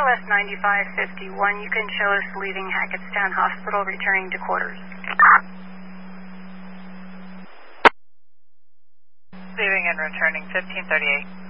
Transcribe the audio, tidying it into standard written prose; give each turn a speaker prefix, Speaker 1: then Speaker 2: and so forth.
Speaker 1: SLS 9551, you can show us leaving Hackettstown Hospital, returning to quarters.
Speaker 2: Leaving and returning 1538.